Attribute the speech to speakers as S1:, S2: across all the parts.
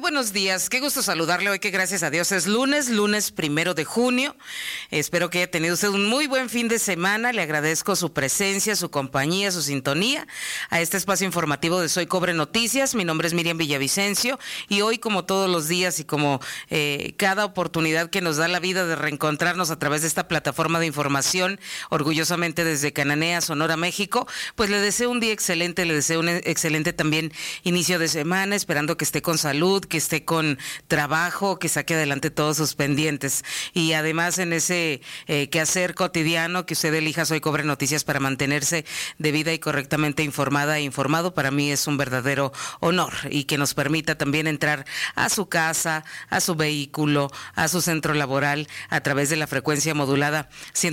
S1: buenos días, qué gusto saludarle hoy que gracias a Dios es lunes 1 de junio. Espero que haya tenido usted un muy buen fin de semana. Le agradezco su presencia, su compañía, su sintonía a este espacio informativo de Soy Cobre Noticias. Mi nombre es Miriam Villavicencio y hoy, como todos los días y como cada oportunidad que nos da la vida de reencontrarnos a través de esta plataforma de información, orgullosamente desde Cananea, Sonora, México, pues le deseo un día excelente, le deseo un excelente también inicio de semana, esperando que esté con salud, que esté con trabajo, que saque adelante todos sus pendientes. Y además en ese quehacer cotidiano que usted elija Soy Cobre Noticias para mantenerse debida y correctamente informada e informado, para mí es un verdadero honor, y que nos permita también entrar a su casa, a su vehículo, a su centro laboral a través de la frecuencia modulada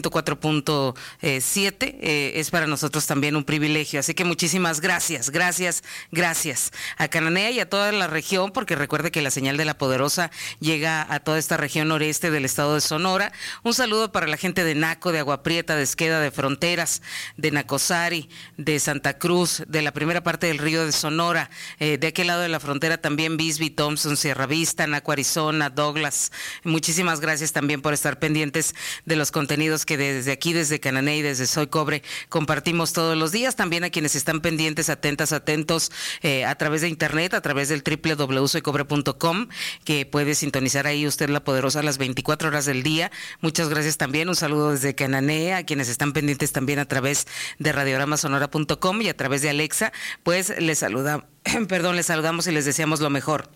S1: 104.7 es para nosotros también un privilegio. Así que muchísimas gracias a Cananea y a toda la región, porque recuerde que la señal de la Poderosa llega a toda esta región noreste del estado de Sonora. Un saludo para la gente de Naco, de Agua Prieta, de Esqueda, de Fronteras, de Nacosari, de Santa Cruz, de la primera parte del río de Sonora, de aquel lado de la frontera también Bisbee, Thompson, Sierra Vista, Naco, Arizona, Douglas. Muchísimas gracias también por estar pendientes de los contenidos que desde aquí, desde Cananea y desde Soy Cobre compartimos todos los días. También a quienes están pendientes, atentos a través de internet, a través del www.soycobre.com, que puede sintonizar ahí usted la Poderosa a las 24 horas del día. Muchas gracias también. Un saludo desde Cananea, a quienes están pendientes también a través de radiogramasonora.com y a través de Alexa, pues les saludamos y les deseamos lo mejor.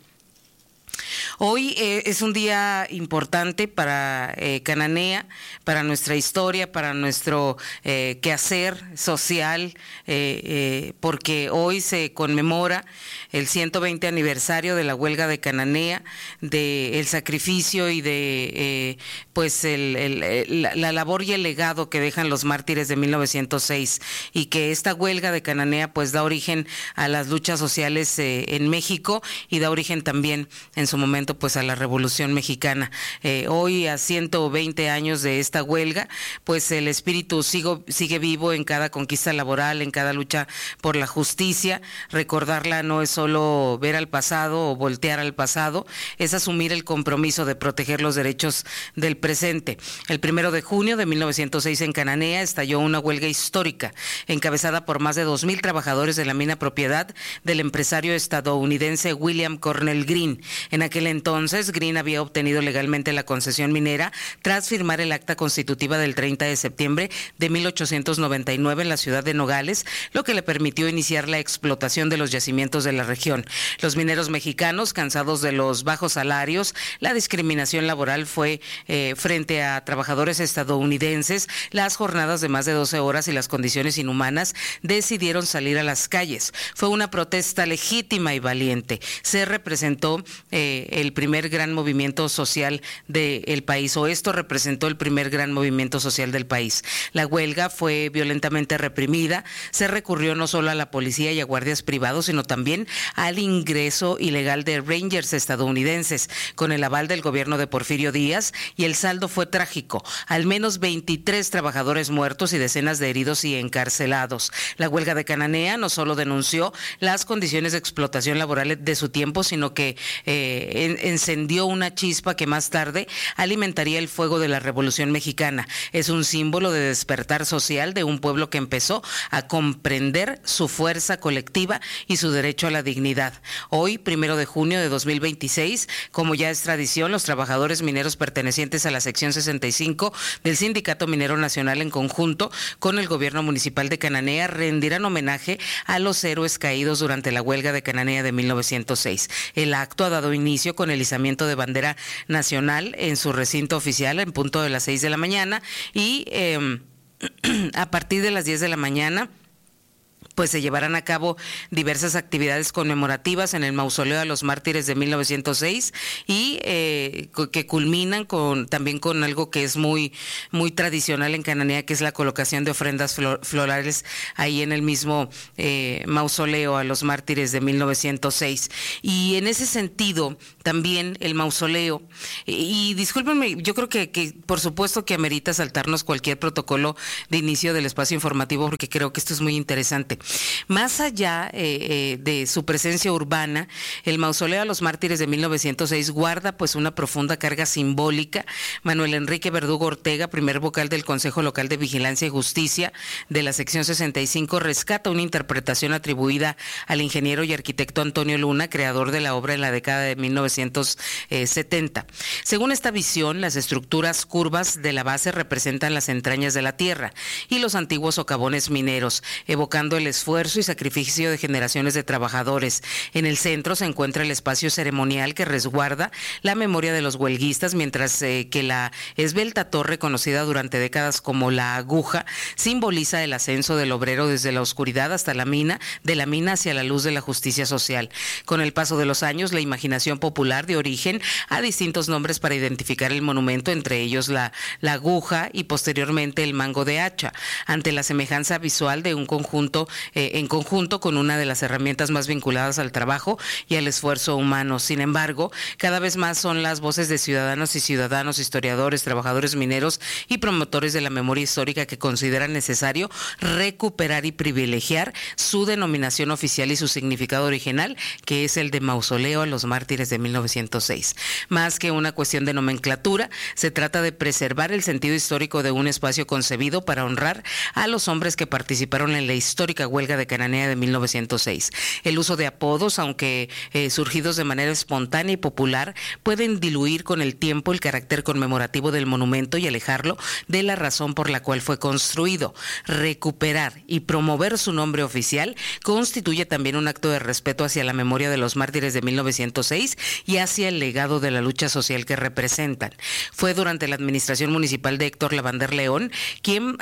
S1: Hoy es un día importante para Cananea, para nuestra historia, para nuestro quehacer social, porque hoy se conmemora el 120 aniversario de la huelga de Cananea, del sacrificio y de la labor y el legado que dejan los mártires de 1906, y que esta huelga de Cananea pues da origen a las luchas sociales en México y da origen también en su momento pues a la Revolución Mexicana. Hoy, a 120 años de esta huelga, pues el espíritu sigue vivo en cada conquista laboral, en cada lucha por la justicia. Recordarla no es solo ver al pasado o voltear al pasado, es asumir el compromiso de proteger los derechos del presente. El 1 de junio de 1906 en Cananea estalló una huelga histórica encabezada por más de 2,000 trabajadores de la mina propiedad del empresario estadounidense William Cornell Green. En aquel entonces, Green había obtenido legalmente la concesión minera tras firmar el acta constitutiva del 30 de septiembre de 1899 en la ciudad de Nogales, lo que le permitió iniciar la explotación de los yacimientos de la región. Los mineros mexicanos, cansados de los bajos salarios, la discriminación laboral fue frente a trabajadores estadounidenses, las jornadas de más de 12 horas y las condiciones inhumanas, decidieron salir a las calles. Fue una protesta legítima y valiente. Se representó el primer gran movimiento social del país, o esto representó el primer gran movimiento social del país. La huelga fue violentamente reprimida, se recurrió no solo a la policía y a guardias privados, sino también al ingreso ilegal de Rangers estadounidenses, con el aval del gobierno de Porfirio Díaz, y el saldo fue trágico: al menos 23 trabajadores muertos y decenas de heridos y encarcelados. La huelga de Cananea no solo denunció las condiciones de explotación laboral de su tiempo, sino que encendió una chispa que más tarde alimentaría el fuego de la Revolución Mexicana. Es un símbolo de despertar social de un pueblo que empezó a comprender su fuerza colectiva y su derecho a la dignidad. Hoy, 1 de junio de 2026, como ya es tradición, los trabajadores mineros pertenecientes a la sección 65 del Sindicato Minero Nacional, en conjunto con el gobierno municipal de Cananea, rendirán homenaje a los héroes caídos durante la huelga de Cananea de 1906. El acto ha dado inicio con el izamiento de bandera nacional en su recinto oficial en punto de las 6 de la mañana y a partir de las 10 de la mañana pues se llevarán a cabo diversas actividades conmemorativas en el mausoleo a los mártires de 1906 y que culminan también con algo que es muy tradicional en Cananea, que es la colocación de ofrendas florales ahí en el mismo mausoleo a los mártires de 1906. Y en ese sentido también el mausoleo, y discúlpenme, yo creo que por supuesto que amerita saltarnos cualquier protocolo de inicio del espacio informativo, porque creo que esto es muy interesante. Más allá de su presencia urbana, el Mausoleo a los Mártires de 1906 guarda pues una profunda carga simbólica. Manuel Enrique Verdugo Ortega, primer vocal del Consejo Local de Vigilancia y Justicia de la sección 65, rescata una interpretación atribuida al ingeniero y arquitecto Antonio Luna, creador de la obra en la década de 1970. Según esta visión, las estructuras curvas de la base representan las entrañas de la tierra y los antiguos socavones mineros, evocando el esfuerzo y sacrificio de generaciones de trabajadores. En el centro se encuentra el espacio ceremonial que resguarda la memoria de los huelguistas, mientras que la esbelta torre, conocida durante décadas como la Aguja, simboliza el ascenso del obrero desde la oscuridad hasta la mina, de la mina hacia la luz de la justicia social. Con el paso de los años, la imaginación popular dio origen a distintos nombres para identificar el monumento, entre ellos la aguja y posteriormente el mango de hacha, ante la semejanza visual de un conjunto, en conjunto con una de las herramientas más vinculadas al trabajo y al esfuerzo humano. Sin embargo, cada vez más son las voces de ciudadanos y ciudadanos, historiadores, trabajadores mineros y promotores de la memoria histórica que consideran necesario recuperar y privilegiar su denominación oficial y su significado original, que es el de Mausoleo a los Mártires de 1906. Más que una cuestión de nomenclatura, se trata de preservar el sentido histórico de un espacio concebido para honrar a los hombres que participaron en la histórica huelga de Cananea de 1906. El uso de apodos, aunque surgidos de manera espontánea y popular, pueden diluir con el tiempo el carácter conmemorativo del monumento y alejarlo de la razón por la cual fue construido. Recuperar y promover su nombre oficial constituye también un acto de respeto hacia la memoria de los mártires de 1906 y hacia el legado de la lucha social que representan. Fue durante la administración municipal de Héctor Lavander León quien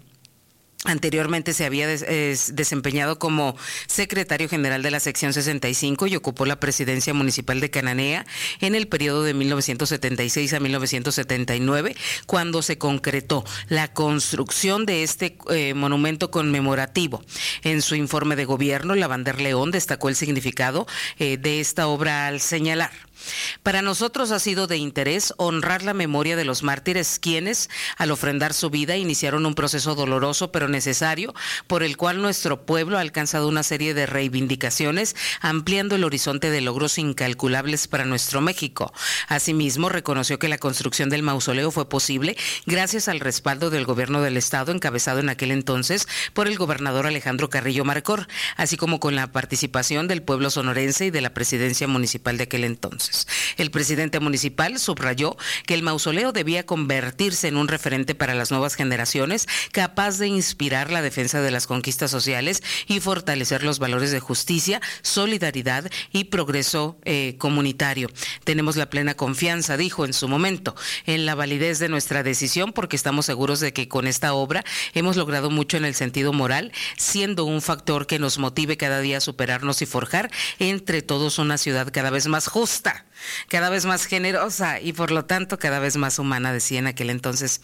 S1: anteriormente se había desempeñado como secretario general de la sección 65 y ocupó la presidencia municipal de Cananea en el periodo de 1976 a 1979, cuando se concretó la construcción de este monumento conmemorativo. En su informe de gobierno, Lavander León destacó el significado de esta obra al señalar: para nosotros ha sido de interés honrar la memoria de los mártires, quienes, al ofrendar su vida, iniciaron un proceso doloroso pero necesario, por el cual nuestro pueblo ha alcanzado una serie de reivindicaciones, ampliando el horizonte de logros incalculables para nuestro México. Asimismo, reconoció que la construcción del mausoleo fue posible gracias al respaldo del gobierno del estado, encabezado en aquel entonces por el gobernador Alejandro Carrillo Marcor, así como con la participación del pueblo sonorense y de la presidencia municipal de aquel entonces. El presidente municipal subrayó que el mausoleo debía convertirse en un referente para las nuevas generaciones, capaz de inspirar la defensa de las conquistas sociales y fortalecer los valores de justicia, solidaridad y progreso comunitario. Tenemos la plena confianza, dijo en su momento, en la validez de nuestra decisión, porque estamos seguros de que con esta obra hemos logrado mucho en el sentido moral, siendo un factor que nos motive cada día a superarnos y forjar entre todos una ciudad cada vez más justa, cada vez más generosa y por lo tanto cada vez más humana, decía en aquel entonces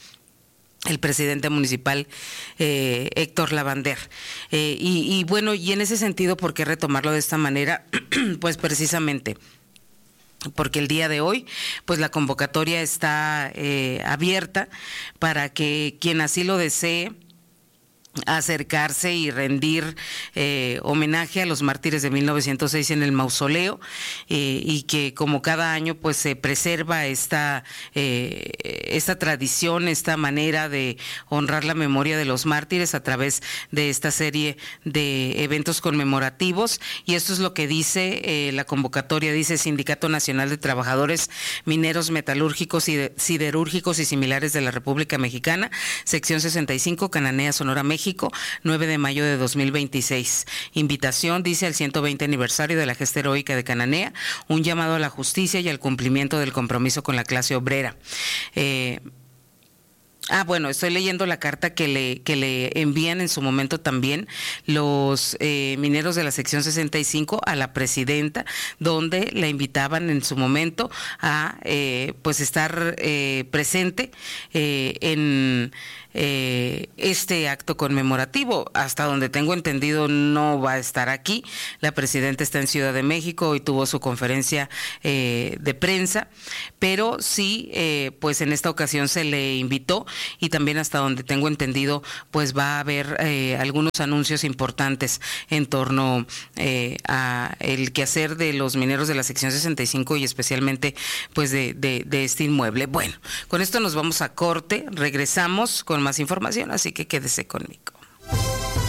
S1: el presidente municipal Héctor Lavander. Y bueno, y en ese sentido, ¿por qué retomarlo de esta manera? Pues precisamente porque el día de hoy, pues la convocatoria está abierta para que quien así lo desee acercarse y rendir homenaje a los mártires de 1906 en el mausoleo, y que como cada año pues se preserva esta tradición, esta manera de honrar la memoria de los mártires a través de esta serie de eventos conmemorativos. Y esto es lo que dice la convocatoria. Dice: Sindicato Nacional de Trabajadores Mineros, Metalúrgicos, Siderúrgicos y similares de la República Mexicana, sección 65, Cananea, Sonora, México, 9 de mayo de 2026. Invitación, dice, al 120 aniversario de la gesta heroica de Cananea, un llamado a la justicia y al cumplimiento del compromiso con la clase obrera. Bueno, estoy leyendo la carta que le envían en su momento también los mineros de la sección 65 a la presidenta, donde la invitaban en su momento a pues estar presente en este acto conmemorativo. Hasta donde tengo entendido no va a estar aquí. La presidenta está en Ciudad de México y tuvo su conferencia de prensa, pero sí, pues en esta ocasión se le invitó y también hasta donde tengo entendido, pues va a haber algunos anuncios importantes en torno a el quehacer de los mineros de la sección 65 y especialmente pues de este inmueble. Bueno, con esto nos vamos a corte, regresamos con más información, así que quédese conmigo.